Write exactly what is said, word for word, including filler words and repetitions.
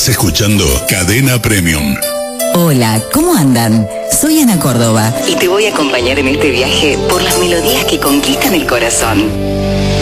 Estás escuchando Cadena Premium. Hola, ¿cómo andan? Soy Ana Córdoba y te voy a acompañar en este viaje por las melodías que conquistan el corazón.